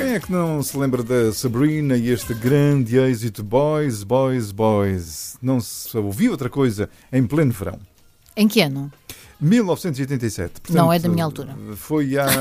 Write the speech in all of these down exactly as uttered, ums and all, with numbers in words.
Quem é que não se lembra da Sabrina e este grande êxito Boys, Boys, Boys? Não se ouviu outra coisa em pleno verão. Em que ano? mil novecentos e oitenta e sete. Portanto, não é da minha altura. Foi há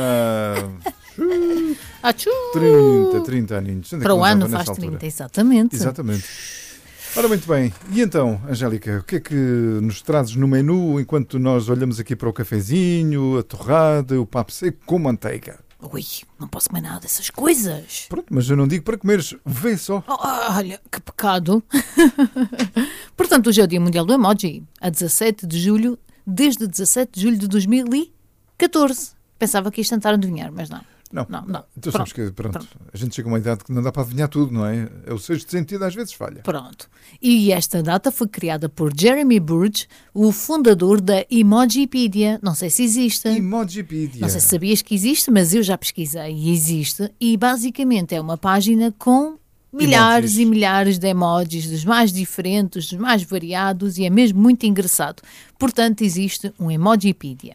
Achoo! trinta, trinta aninhos. Para o ano faz trinta, exatamente. Exatamente. Ora, muito bem. E então, Angélica, o que é que nos trazes no menu enquanto nós olhamos aqui para o cafezinho, a torrada, o papo seco com manteiga? Ui, não posso comer nada dessas coisas. Pronto, mas eu não digo para comeres, vê só. Oh, olha, que pecado. Portanto, hoje é o Dia Mundial do Emoji, a dezassete de julho, desde dezassete de julho de dois mil e catorze. Pensava que ias tentar adivinhar, mas não. Não, não, não. Tu sabes que, pronto, pronto, a gente chega a uma idade que não dá para adivinhar tudo, não é? É o sexto sentido, às vezes falha. Pronto. E esta data foi criada por Jeremy Burge, o fundador da Emojipedia. Não sei se existe. Emojipedia. Não sei se sabias que existe, mas eu já pesquisei e existe. E basicamente é uma página com milhares emojis. e milhares de emojis, dos mais diferentes, dos mais variados, e é mesmo muito engraçado. Portanto, existe um Emojipedia.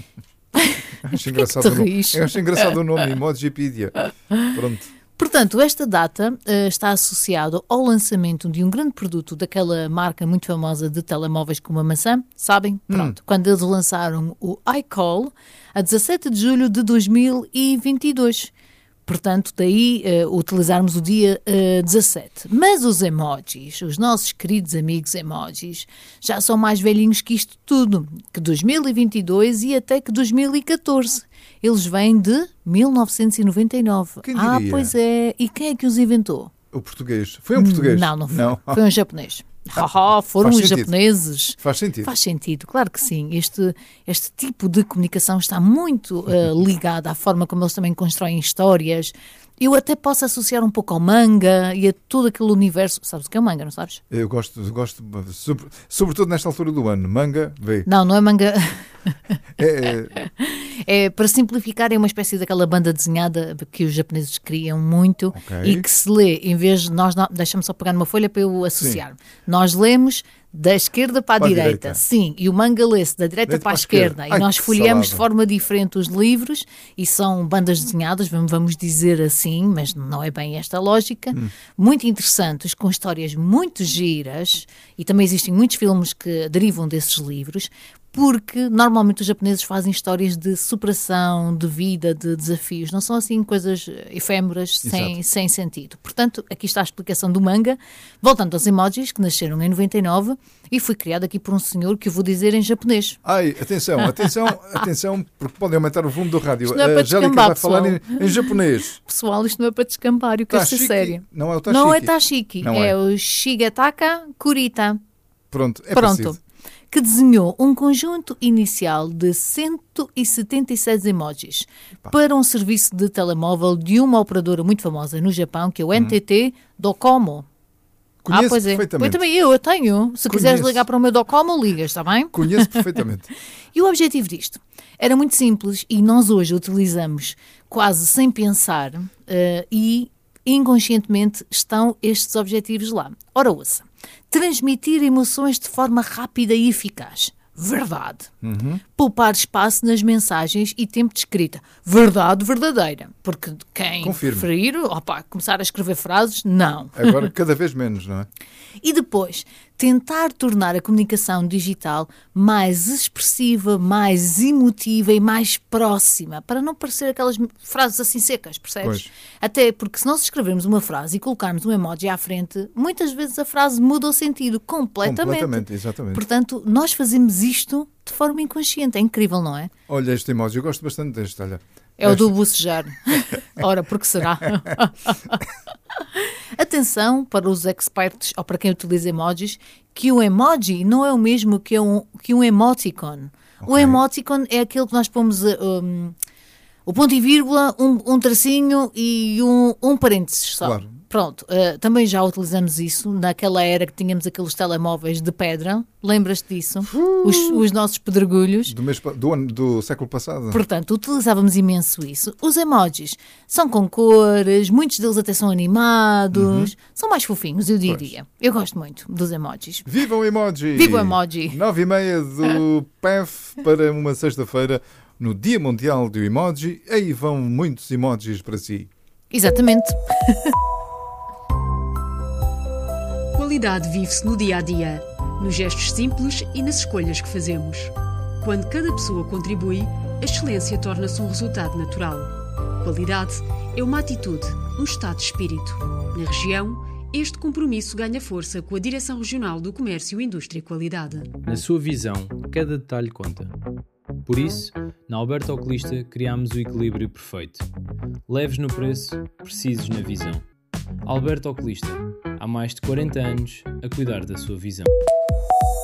Acho engraçado, o nome. Eu acho engraçado o nome, Emojipedia. Pronto. Portanto, esta data uh, está associada ao lançamento de um grande produto daquela marca muito famosa de telemóveis como a maçã, sabem? Pronto. Hum. Quando eles lançaram o iCall, a dezassete de julho de dois mil e vinte e dois. Portanto, daí uh, utilizarmos o dia uh, dezassete. Mas os emojis, os nossos queridos amigos emojis, já são mais velhinhos que isto tudo, que dois mil e vinte e dois e até que dois mil e catorze. Eles vêm de mil novecentos e noventa e nove. Quem diria? Ah, pois é. E quem é que os inventou? O português. Foi um português? Não, não foi. Não. Foi um japonês. Ah, foram Faz os sentido. japoneses. Faz sentido. Faz sentido, claro que sim. Este, este tipo de comunicação está muito uh, ligado à forma como eles também constroem histórias. Eu até posso associar um pouco ao manga e a todo aquele universo. Sabes o que é o manga, não sabes? Eu gosto, gosto sobre, sobretudo nesta altura do ano. Manga, vê. Não, não é manga. É, é... é, para simplificar, é uma espécie daquela banda desenhada que os japoneses criam muito, okay, e que se lê, em vez de nós, deixa-me só pegar numa folha para eu associar. Sim. Nós lemos da esquerda para a, para direita. a direita, sim, e o manga lê-se da direita para, para a esquerda. esquerda. Ai, e nós folheamos salada. de forma diferente os livros, e são bandas desenhadas, vamos dizer assim, mas não é bem esta lógica, hum. muito interessantes, com histórias muito giras, e também existem muitos filmes que derivam desses livros, porque normalmente os japoneses fazem histórias de superação, de vida, de desafios. Não são assim coisas efêmeras, sem, sem sentido. Portanto, aqui está a explicação do manga. Voltando aos emojis, que nasceram em noventa e nove e foi criado aqui por um senhor que eu vou dizer em japonês. Ai, atenção, atenção, atenção, porque podem aumentar o volume do rádio. Isto não é para a Angélica vai falar em, em japonês. Pessoal, isto não é para descambar, eu quero ser séria. Não é o Tashiki. Não é Tashiki, não é, é o Shigetaka Kurita. Pronto, é Pronto. parecido. Que desenhou um conjunto inicial de cento e setenta e seis emojis Epa. para um serviço de telemóvel de uma operadora muito famosa no Japão, que é o N T T hum. Docomo. Conheço ah, pois é. perfeitamente. Eu também eu, eu tenho. Se Conheço. quiseres ligar para o meu Docomo, ligas, está bem? Conheço perfeitamente. E o objetivo disto era muito simples e nós hoje utilizamos quase sem pensar uh, e inconscientemente estão estes objetivos lá. Ora, ouça. Transmitir emoções de forma rápida e eficaz. Verdade. Uhum. Poupar espaço nas mensagens e tempo de escrita. Verdade verdadeira. Porque quem Confirmo. preferir, opa, começar a escrever frases, não. Agora cada vez menos, não é? E depois, tentar tornar a comunicação digital mais expressiva, mais emotiva e mais próxima, para não parecer aquelas frases assim secas, percebes? Pois. Até porque se nós escrevermos uma frase e colocarmos um emoji à frente, muitas vezes a frase muda o sentido completamente. Completamente, exatamente. Portanto, nós fazemos isto de forma inconsciente. É incrível, não é? Olha este emoji, eu gosto bastante deste, olha. É este. O do bocejar. Ora, porque será? Atenção para os experts, ou para quem utiliza emojis, que o emoji não é o mesmo que um, que um emoticon. Okay. O emoticon é aquele que nós pomos um, o ponto e vírgula, um, um tracinho e um, um parênteses só. Claro. Pronto, uh, também já utilizamos isso naquela era que tínhamos aqueles telemóveis de pedra. Lembras-te disso? Uh, os, os nossos pedregulhos. Do, mês, do, ano, do século passado. Portanto, utilizávamos imenso isso. Os emojis são com cores, muitos deles até são animados. Uhum. São mais fofinhos, eu diria. Pois. Eu gosto muito dos emojis. Viva o emoji! Viva o emoji! Nove e meia do P E F para uma sexta-feira, no Dia Mundial do Emoji. Aí vão muitos emojis para si. Exatamente. Qualidade vive-se no dia-a-dia, nos gestos simples e nas escolhas que fazemos. Quando cada pessoa contribui, a excelência torna-se um resultado natural. Qualidade é uma atitude, um estado de espírito. Na região, este compromisso ganha força com a Direção Regional do Comércio, Indústria e Qualidade. Na sua visão, cada detalhe conta. Por isso, na Alberto Oculista criámos o equilíbrio perfeito. Leves no preço, precisos na visão. Alberto Oculista, há mais de quarenta anos a cuidar da sua visão.